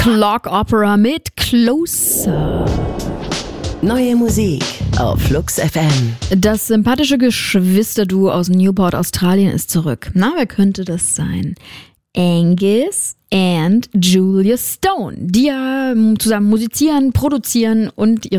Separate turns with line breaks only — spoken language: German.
Clock Opera mit Closer.
Neue Musik auf Flux FM.
Das sympathische Geschwisterduo aus Newport, Australien ist zurück. Na, wer könnte das sein? Angus and Julia Stone, die ja zusammen musizieren, produzieren und ihre